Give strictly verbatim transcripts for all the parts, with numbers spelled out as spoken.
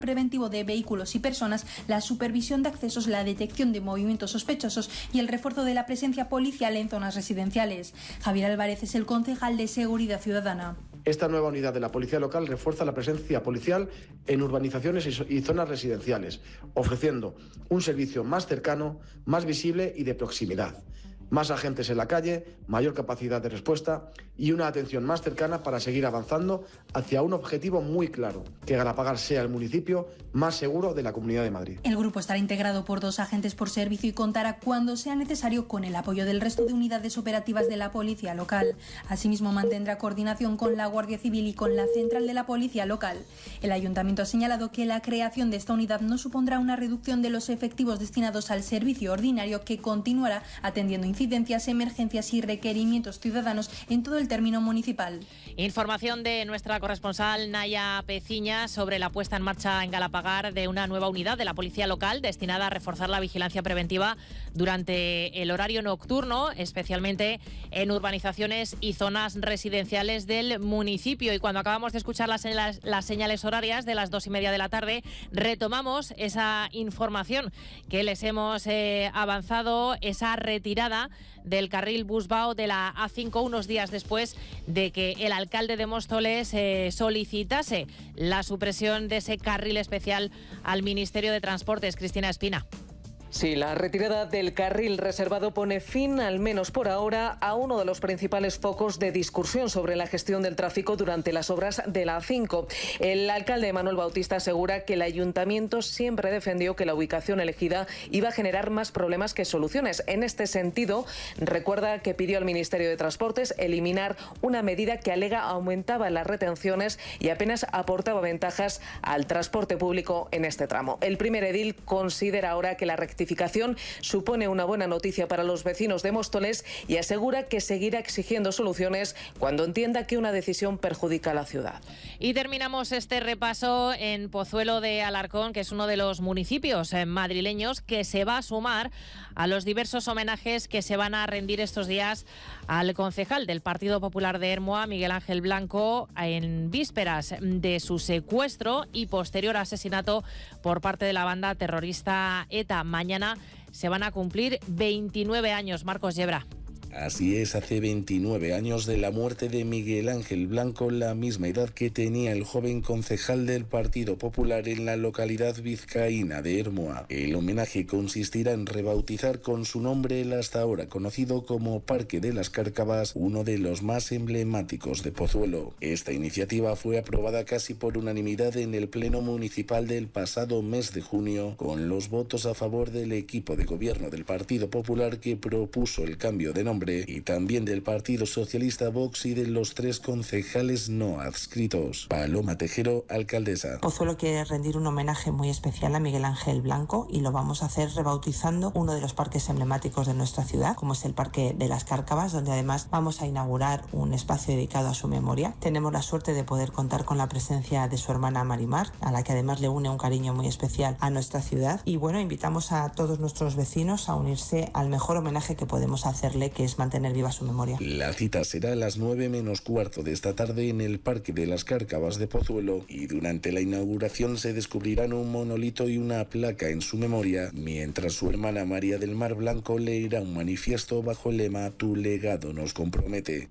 preventivo de vehículos y personas, la supervisión de accesos, la detección de movimientos sospechosos y el refuerzo de la presencia policial en zonas residenciales. Javier Álvarez es el concejal de Seguridad Ciudadana. Esta nueva unidad de la Policía Local refuerza la presencia policial en urbanizaciones y zonas residenciales, ofreciendo un servicio más cercano, más visible y de proximidad. Más agentes en la calle, mayor capacidad de respuesta y una atención más cercana para seguir avanzando hacia un objetivo muy claro, que Galapagar sea el municipio más seguro de la Comunidad de Madrid. El grupo estará integrado por dos agentes por servicio y contará, cuando sea necesario, con el apoyo del resto de unidades operativas de la Policía Local. Asimismo, mantendrá coordinación con la Guardia Civil y con la Central de la Policía Local. El Ayuntamiento ha señalado que la creación de esta unidad no supondrá una reducción de los efectivos destinados al servicio ordinario, que continuará atendiendo incidencias, emergencias y requerimientos ciudadanos en todo el término municipal. Información de nuestra corresponsal Naya Peciña sobre la puesta en marcha en Galapagar de una nueva unidad de la Policía Local destinada a reforzar la vigilancia preventiva durante el horario nocturno, especialmente en urbanizaciones y zonas residenciales del municipio. Y cuando acabamos de escuchar las, las, las señales horarias de las dos y media de la tarde, retomamos esa información que les hemos eh, avanzado, esa retirada del carril Busbao de la A cinco unos días después de que el alcalde de Móstoles eh, solicitase la supresión de ese carril especial al Ministerio de Transportes. Cristina Espina. Sí, la retirada del carril reservado pone fin, al menos por ahora, a uno de los principales focos de discusión sobre la gestión del tráfico durante las obras de la A cinco. El alcalde Manuel Bautista asegura que el ayuntamiento siempre defendió que la ubicación elegida iba a generar más problemas que soluciones. En este sentido, recuerda que pidió al Ministerio de Transportes eliminar una medida que alega aumentaba las retenciones y apenas aportaba ventajas al transporte público en este tramo. El primer edil considera ahora que la rectificación supone una buena noticia para los vecinos de Móstoles y asegura que seguirá exigiendo soluciones cuando entienda que una decisión perjudica a la ciudad. Y terminamos este repaso en Pozuelo de Alarcón, que es uno de los municipios madrileños que se va a sumar a los diversos homenajes que se van a rendir estos días al concejal del Partido Popular de Ermua, Miguel Ángel Blanco, en vísperas de su secuestro y posterior asesinato por parte de la banda terrorista ETA. Mañana Mañana se van a cumplir veintinueve años. Marcos Yebra. Así es, hace veintinueve años de la muerte de Miguel Ángel Blanco, la misma edad que tenía el joven concejal del Partido Popular en la localidad vizcaína de Ermua. El homenaje consistirá en rebautizar con su nombre el hasta ahora conocido como Parque de las Cárcavas, uno de los más emblemáticos de Pozuelo. Esta iniciativa fue aprobada casi por unanimidad en el Pleno Municipal del pasado mes de junio, con los votos a favor del equipo de gobierno del Partido Popular que propuso el cambio de nombre, y también del Partido Socialista, Vox y de los tres concejales no adscritos. Paloma Tejero, alcaldesa. Pozuelo quiere rendir un homenaje muy especial a Miguel Ángel Blanco y lo vamos a hacer rebautizando uno de los parques emblemáticos de nuestra ciudad, como es el Parque de las Cárcavas, donde además vamos a inaugurar un espacio dedicado a su memoria. Tenemos la suerte de poder contar con la presencia de su hermana Marimar, a la que además le une un cariño muy especial a nuestra ciudad. Y bueno, invitamos a todos nuestros vecinos a unirse al mejor homenaje que podemos hacerle, que es mantener viva su memoria. La cita será a las nueve menos cuarto de esta tarde en el Parque de las Cárcavas de Pozuelo y durante la inauguración se descubrirán un monolito y una placa en su memoria, mientras su hermana María del Mar Blanco leerá un manifiesto bajo el lema "Tu legado nos compromete".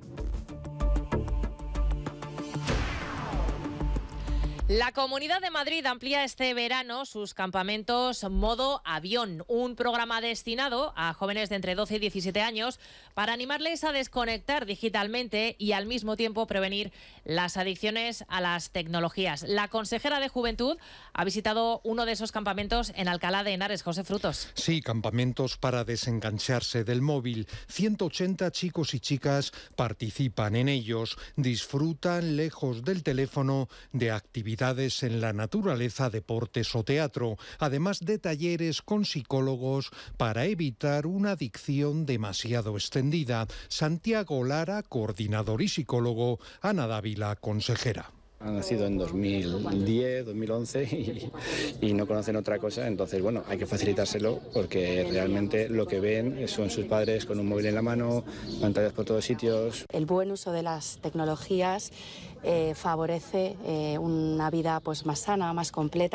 La Comunidad de Madrid amplía este verano sus campamentos modo avión, un programa destinado a jóvenes de entre doce y diecisiete años para animarles a desconectar digitalmente y al mismo tiempo prevenir las adicciones a las tecnologías. La consejera de Juventud ha visitado uno de esos campamentos en Alcalá de Henares. José Frutos. Sí, campamentos para desengancharse del móvil. ciento ochenta chicos y chicas participan en ellos, disfrutan lejos del teléfono de actividades en la naturaleza, deportes o teatro, además de talleres con psicólogos para evitar una adicción demasiado extendida. Santiago Lara, coordinador y psicólogo, Ana Dávila, consejera. Han nacido en dos mil diez, dos mil once y, y no conocen otra cosa, entonces bueno, hay que facilitárselo porque realmente lo que ven son sus padres con un móvil en la mano, pantallas por todos sitios. El buen uso de las tecnologías eh, favorece eh, una vida pues más sana, más completa.